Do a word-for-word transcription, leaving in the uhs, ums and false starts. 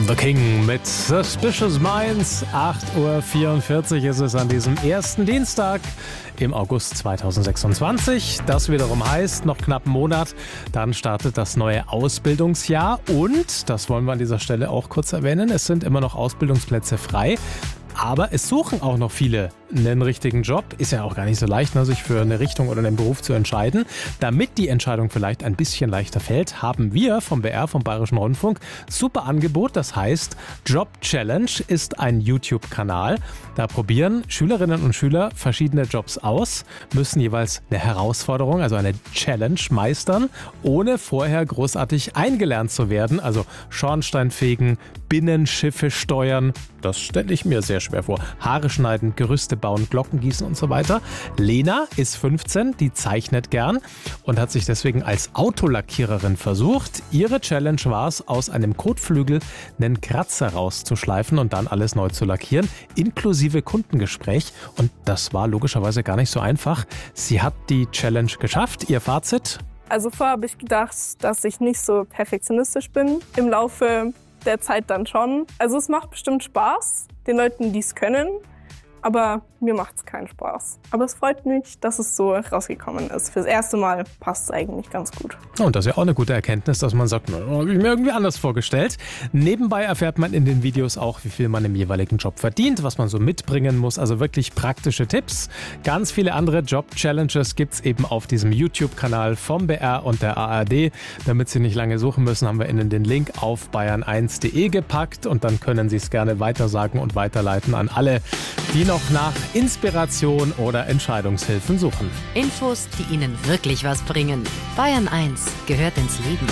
The King mit Suspicious Minds. acht Uhr vierundvierzig ist es an diesem ersten Dienstag im August zweitausendsechsundzwanzig. Das wiederum heißt, noch knapp einen Monat, dann startet das neue Ausbildungsjahr. Und, das wollen wir an dieser Stelle auch kurz erwähnen, es sind immer noch Ausbildungsplätze frei. Aber es suchen auch noch viele einen richtigen Job. Ist ja auch gar nicht so leicht, ne, sich für eine Richtung oder einen Beruf zu entscheiden. Damit die Entscheidung vielleicht ein bisschen leichter fällt, haben wir vom B R, vom Bayerischen Rundfunk, super Angebot. Das heißt, Job Challenge ist ein YouTube-Kanal. Da probieren Schülerinnen und Schüler verschiedene Jobs aus, müssen jeweils eine Herausforderung, also eine Challenge meistern, ohne vorher großartig eingelernt zu werden. Also Schornstein fegen, Binnenschiffe steuern, das stelle ich mir sehr schwer vor. Haare schneiden, Gerüste bauen, Glocken gießen und so weiter. Lena ist fünfzehn, die zeichnet gern und hat sich deswegen als Autolackiererin versucht. Ihre Challenge war es, aus einem Kotflügel einen Kratzer rauszuschleifen und dann alles neu zu lackieren, inklusive Kundengespräch. Und das war logischerweise gar nicht so einfach. Sie hat die Challenge geschafft. Ihr Fazit? Also vorher habe ich gedacht, dass ich nicht so perfektionistisch bin. Im Laufe der Zeit dann schon. Also es macht bestimmt Spaß, den Leuten, die es können, aber mir macht es keinen Spaß. Aber es freut mich, dass es so rausgekommen ist. Fürs erste Mal passt es eigentlich ganz gut. Und das ist ja auch eine gute Erkenntnis, dass man sagt, habe ich mir irgendwie anders vorgestellt. Nebenbei erfährt man in den Videos auch, wie viel man im jeweiligen Job verdient, was man so mitbringen muss. Also wirklich praktische Tipps. Ganz viele andere Job-Challenges gibt es eben auf diesem YouTube-Kanal vom B R und der A R D. Damit Sie nicht lange suchen müssen, haben wir Ihnen den Link auf bayern eins punkt de gepackt und dann können Sie es gerne weitersagen und weiterleiten an alle, die noch nach Inspiration oder Entscheidungshilfen suchen. Infos, die Ihnen wirklich was bringen. Bayern eins gehört ins Leben.